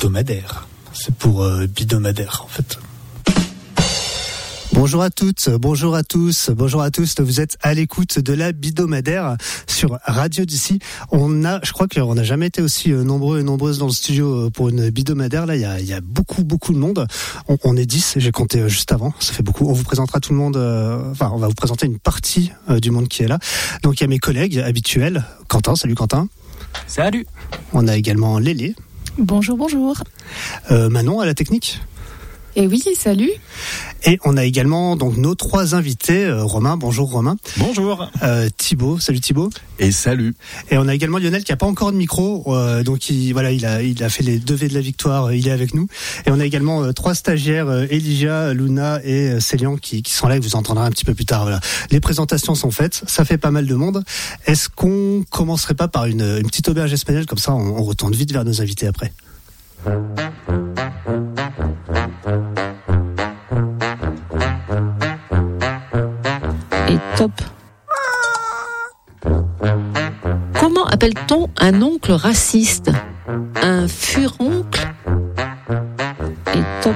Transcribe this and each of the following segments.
hebdomadaire. C'est pour bidomadaire en fait. Bonjour à toutes, bonjour à tous, bonjour à tous. Vous êtes à l'écoute de la Bidomadaire sur Radio d'ici. Je crois qu'on n'a jamais été aussi nombreux et nombreuses dans le studio pour une Bidomadaire. Là, il y a beaucoup de monde. On est 10, j'ai compté juste avant. Ça fait beaucoup. On vous présentera tout le monde. On va vous présenter une partie du monde qui est là. Donc, il y a mes collègues habituels. Quentin, salut Quentin. Salut. On a également Lélé. Bonjour. Manon à la technique. Et oui, salut. Et on a également donc nos 3 invités. Romain, bonjour Romain. Bonjour. Thibaut, salut Thibaut. Et salut. Et on a également Lionel qui a pas encore de micro, donc il a fait les 2 V de la victoire, il est avec nous. Et on a également 3 stagiaires, Elijah, Luna et Célian qui sont là et vous entendrez un petit peu plus tard. Voilà. Les présentations sont faites, ça fait pas mal de monde. Est-ce qu'on commencerait pas par une petite auberge espagnole, comme ça on retourne vite vers nos invités après. Et top. Comment appelle-t-on un oncle raciste? Un furoncle? Et top.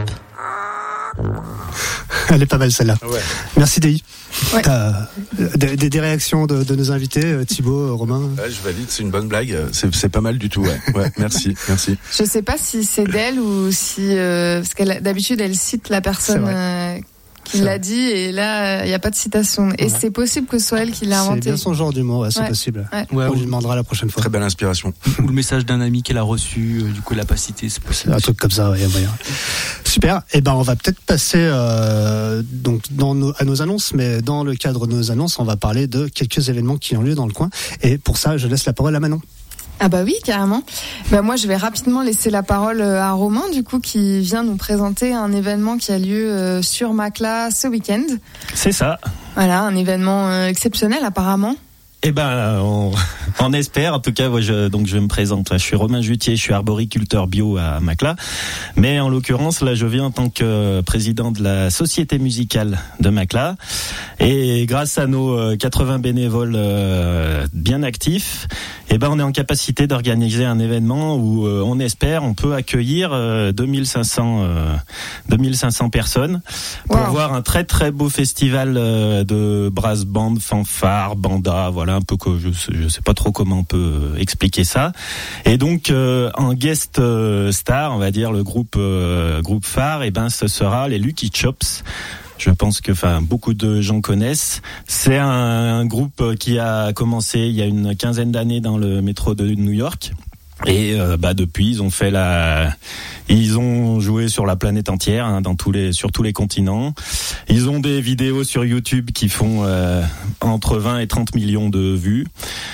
Elle est pas mal celle-là. Ouais. Merci Dei. Ouais. T'as des réactions de nos invités, Thibaut, Romain? Ouais, je valide, c'est une bonne blague. C'est pas mal du tout, ouais. Merci. Je sais pas si c'est d'elle ou si parce qu'elle d'habitude elle cite la personne qui l'a dit et là il y a pas de citation. Et c'est possible que ce soit elle qui l'a inventé. C'est bien son genre d'humour, c'est possible. Ouais. On lui demandera la prochaine fois. Très belle inspiration. Ou le message d'un ami qu'elle a reçu, du coup elle l'a pas cité, c'est possible. Un truc comme ça, il y a moyen. Super. Et ben on va peut-être passer donc à nos annonces, mais dans le cadre de nos annonces, on va parler de quelques événements qui ont lieu dans le coin. Et pour ça, je laisse la parole à Manon. Ah bah oui, carrément. Moi, je vais rapidement laisser la parole à Romain, du coup, qui vient nous présenter un événement qui a lieu sur Macla ce week-end. C'est ça. Voilà, un événement exceptionnel apparemment. Eh ben, on espère. En tout cas, je me présente. Je suis Romain Jutier, je suis arboriculteur bio à Macla. Mais en l'occurrence, là, je viens en tant que président de la société musicale de Macla. Et grâce à nos 80 bénévoles bien actifs, on est en capacité d'organiser un événement où on espère, on peut accueillir 2500 personnes pour voir un très très beau festival de brass band, fanfare, banda, voilà un peu que je sais pas trop comment on peut expliquer ça. Et donc en guest star, on va dire le groupe phare, ce sera les Lucky Chops. Je pense que beaucoup de gens connaissent. C'est un groupe qui a commencé il y a une quinzaine d'années dans le métro de New York. Et depuis ils ont joué sur la planète entière, sur tous les continents. Ils ont des vidéos sur YouTube qui font entre 20 et 30 millions de vues.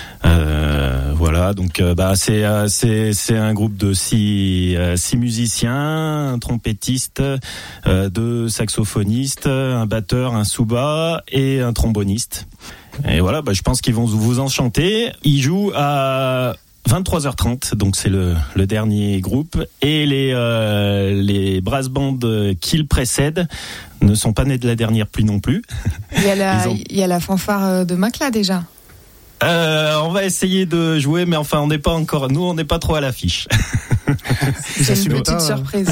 Voilà, donc c'est un groupe de 6 musiciens, un trompettiste, 2 saxophonistes, un batteur, un souba et un tromboniste. Et voilà, je pense qu'ils vont vous enchanter. Ils jouent à 23h30, donc c'est le dernier groupe, et les brass bands qui le précèdent ne sont pas nés de la dernière pluie non plus. Il y a la fanfare de Macla déjà. On va essayer de jouer, mais on n'est pas encore. Nous, on n'est pas trop à l'affiche. C'est une petite surprise.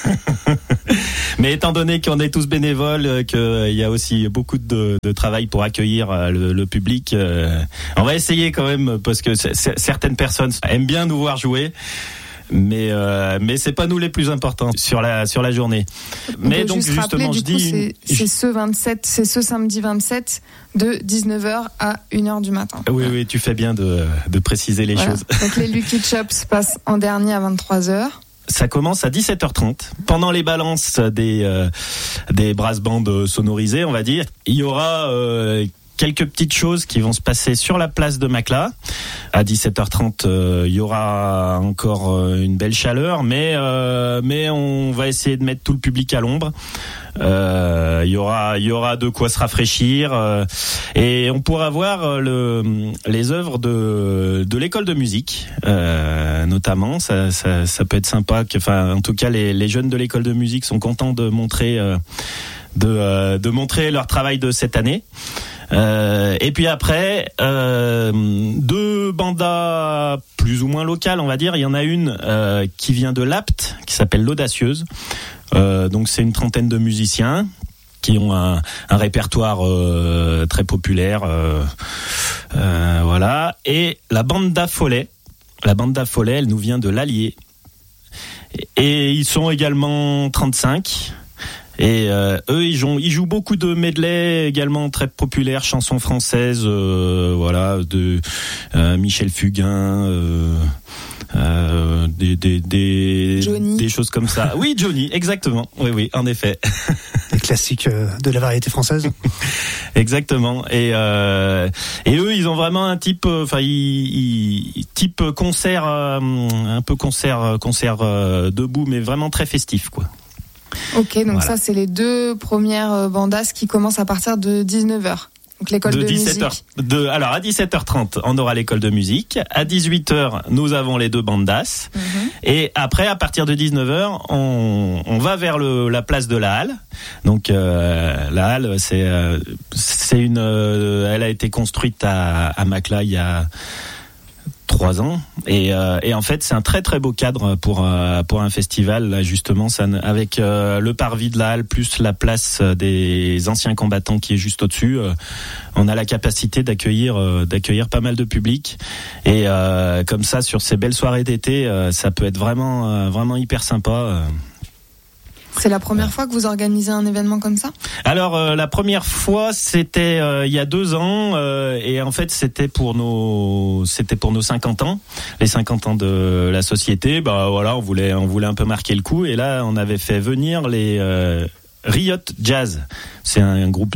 Mais étant donné qu'on est tous bénévoles, qu'il y a aussi beaucoup de travail pour accueillir le public, on va essayer quand même, parce que certaines personnes aiment bien nous voir jouer. Mais c'est pas nous les plus importants sur la journée. Mais donc justement, rappeler, je dis c'est ce samedi 27 de 19h à 1h du matin. Oui, tu fais bien de préciser les choses. Donc les Lucky Chops passent en dernier à 23h. Ça commence à 17h30. Pendant les balances des brass bands sonorisées, on va dire, il y aura quelques petites choses qui vont se passer sur la place de Macla. À 17h30, il y aura encore une belle chaleur, mais on va essayer de mettre tout le public à l'ombre. Il y aura de quoi se rafraîchir, et on pourra voir les œuvres de l'école de musique, notamment. Ça peut être sympa. En tout cas, les jeunes de l'école de musique sont contents de montrer leur travail de cette année. Et puis après, deux bandas plus ou moins locales, on va dire. Il y en a une qui vient de Lapte, qui s'appelle l'Audacieuse. Donc c'est une trentaine de musiciens qui ont un répertoire très populaire, voilà. Et la Banda Follet, elle nous vient de l'Allier. Et ils sont également 35. Et eux, ils jouent beaucoup de medley également très populaires, chansons françaises, voilà, de Michel Fugain. Des choses comme ça. Oui, Johnny, exactement. Oui, en effet. Des classiques de la variété française. Exactement. Et eux, ils ont vraiment un type, type concert, un peu concert debout, mais vraiment très festif, quoi. Ok, donc voilà. Ça, c'est les deux premières bandas qui commencent à partir de 19h. Donc l'école de 17h. musique. Alors à 17h30, on aura l'école de musique. À 18h, nous avons les deux bandas. Et après, à partir de 19h, on va vers la place de la Halle. Donc la Halle, elle a été construite à Macla il y a 3 ans et en fait c'est un très très beau cadre pour un festival là, justement ça, avec le parvis de la Halle plus la place des anciens combattants qui est juste au-dessus, on a la capacité d'accueillir pas mal de public et comme ça sur ces belles soirées d'été ça peut être vraiment hyper sympa. C'est la première fois que vous organisez un événement comme ça ? Alors la première fois c'était il y a 2 ans et en fait c'était pour nos 50 ans, les 50 ans de la société. Bah voilà, on voulait un peu marquer le coup et là on avait fait venir les Riot Jazz. C'est un groupe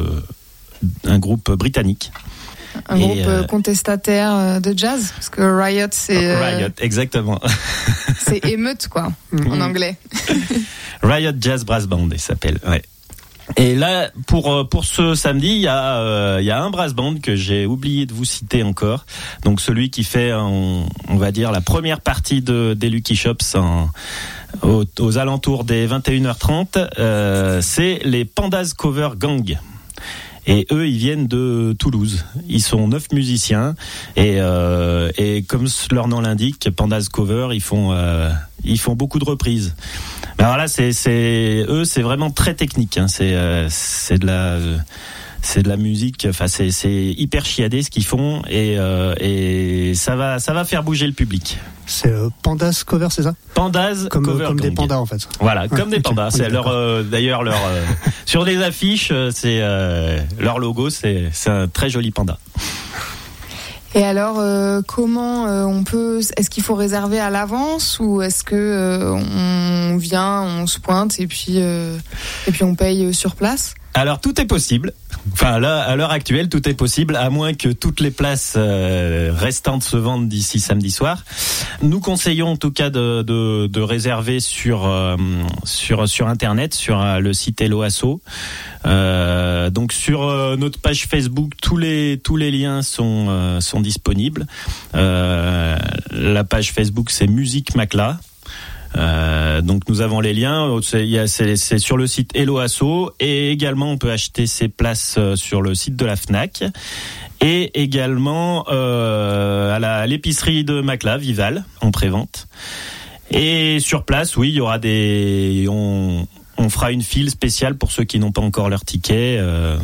britannique. Un groupe contestataire de jazz, parce que Riot c'est Riot, exactement. C'est émeute quoi, en anglais. Riot Jazz Brass Band, il s'appelle. Ouais. Et là, pour ce samedi, il y a un brass band que j'ai oublié de vous citer encore. Donc celui qui fait, on va dire, la première partie des Lucky Shops aux alentours des 21h30. C'est les Pandas Cover Gang. Et eux, ils viennent de Toulouse. Ils sont 9 musiciens et comme leur nom l'indique, Pandas Cover, ils font beaucoup de reprises. Alors là, c'est vraiment très technique. Hein. C'est de la musique. Enfin, c'est hyper chiadé ce qu'ils font et ça va faire bouger le public. C'est Pandas Cover, c'est ça ? Pandas Cover comme Gang. des pandas en fait. Voilà, comme des pandas. Okay. C'est d'ailleurs leur sur les affiches, c'est leur logo, c'est un très joli panda. Et alors, comment est-ce qu'il faut réserver à l'avance ou est-ce que on vient, on se pointe et puis on paye sur place ? Alors tout est possible. Enfin là, à l'heure actuelle, tout est possible, à moins que toutes les places restantes se vendent d'ici samedi soir. Nous conseillons en tout cas de réserver sur internet, sur le site Hello Asso. Donc sur notre page Facebook, tous les liens sont disponibles. La page Facebook c'est Musique Macla. Donc nous avons les liens, c'est sur le site Hello Asso et également on peut acheter ses places sur le site de la Fnac et également à l'épicerie de Macla, Vival, en prévente. Et sur place, oui, il y aura on fera une file spéciale pour ceux qui n'ont pas encore leur ticket.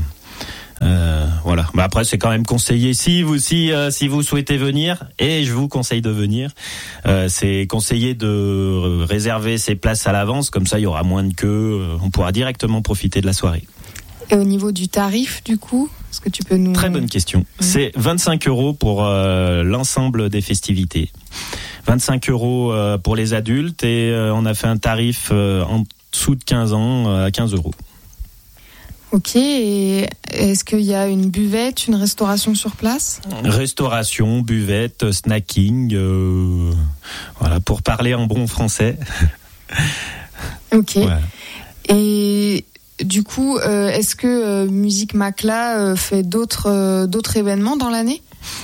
Voilà. Mais après, c'est quand même conseillé si vous souhaitez venir, et je vous conseille de venir. C'est conseillé de réserver ses places à l'avance, comme ça il y aura moins de queue. On pourra directement profiter de la soirée. Et au niveau du tarif, du coup, est-ce que tu peux nous... Très bonne question. C'est 25 € pour l'ensemble des festivités. 25 € pour les adultes et on a fait un tarif en dessous de 15 ans à 15 €. Ok, et est-ce qu'il y a une buvette, une restauration sur place ? Restauration, buvette, snacking, voilà, pour parler en bon français. Ok. Ouais. Et du coup, est-ce que Musique Macla fait d'autres événements dans l'année ?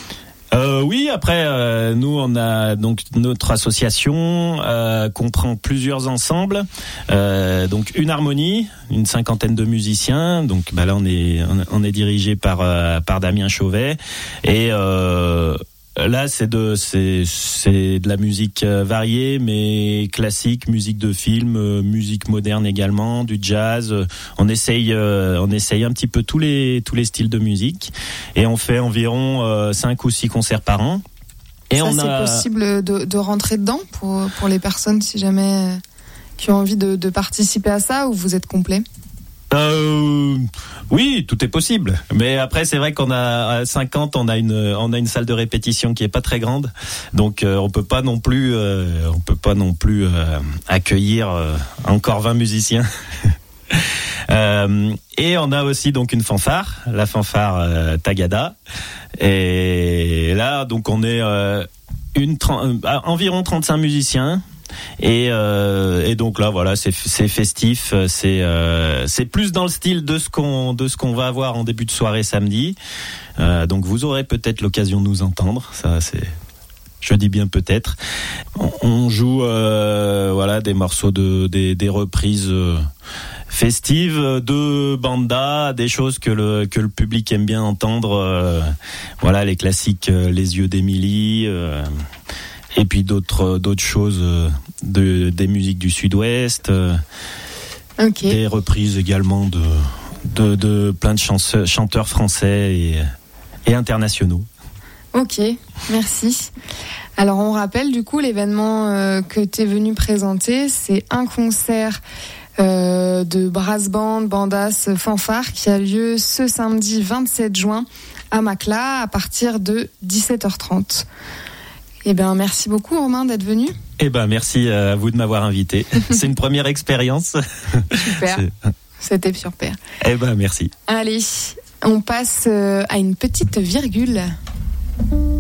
Oui, après nous on a donc notre association comprend plusieurs ensembles, donc une harmonie, une cinquantaine de musiciens. Donc là on est dirigé par Damien Chauvet et là c'est de la musique variée mais classique, musique de film, musique moderne également, du jazz. On essaye un petit peu tous les styles de musique et on fait environ 5 ou 6 concerts par an. Et ça, c'est possible de rentrer dedans pour les personnes si jamais qui ont envie de participer à ça, ou vous êtes complet? Oui, tout est possible. Mais après, c'est vrai qu'on a à 50, on a une salle de répétition qui est pas très grande, donc on peut pas non plus accueillir encore 20 musiciens. Et on a aussi donc une fanfare, la fanfare Tagada. Et là, donc on est environ 35 musiciens. Et donc là voilà, c'est festif, c'est plus dans le style de ce qu'on va avoir en début de soirée samedi. Donc vous aurez peut-être l'occasion de nous entendre, ça c'est, je dis bien peut-être. On joue voilà des morceaux des reprises festives de banda, des choses que le public aime bien entendre, voilà les classiques, Les Yeux d'Émilie, et puis d'autres choses, des musiques du Sud-Ouest, okay. Des reprises également de plein de chanteurs français et internationaux. Ok, merci. Alors on rappelle du coup l'événement que tu es venu présenter, c'est un concert de brass band, bandas, fanfare qui a lieu ce samedi 27 juin à Macla à partir de 17h30. Eh ben, merci beaucoup Romain d'être venu. Eh ben, merci à vous de m'avoir invité. C'est une première expérience. Super. C'était super. Eh ben, merci. Allez, on passe à une petite virgule.